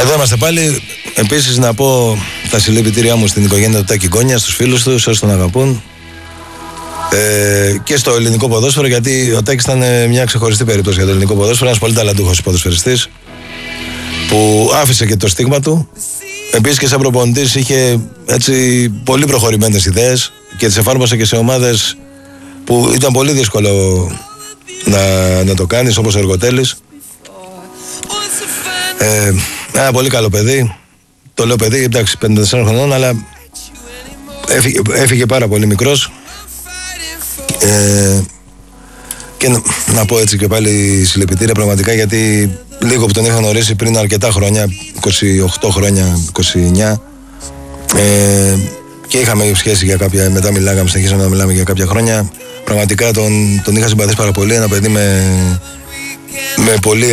Εδώ είμαστε πάλι. Επίσης να πω τα συλληπιτήριά μου στην οικογένεια του Τάκη Γκόνια, στους φίλους του, όσους τον αγαπούν. Και στο ελληνικό ποδόσφαιρο, γιατί ο Τάκης ήταν μια ξεχωριστή περίπτωση για το ελληνικό ποδόσφαιρο. Ένας πολύ ταλαντούχος ποδοσφαιριστής που άφησε και το στίγμα του. Επίσης και σαν προπονητής είχε έτσι πολύ προχωρημένες ιδέες και τις εφάρμοσε και σε ομάδες που ήταν πολύ δύσκολο να το κάνεις, όπως ο Εργοτέλης. Ένα πολύ καλό παιδί. Το λέω παιδί, εντάξει, 54 χρονών, αλλά έφυγε πάρα πολύ μικρός. Και να πω έτσι και πάλι συλληπιτήρια πραγματικά, γιατί λίγο που τον είχα γνωρίσει πριν αρκετά χρόνια, 28 χρόνια, 29, και είχαμε σχέση για κάποια, μετά συνεχίσαμε να μιλάμε για κάποια χρόνια. Πραγματικά τον είχα συμπαθήσει πάρα πολύ, ένα παιδί με πολύ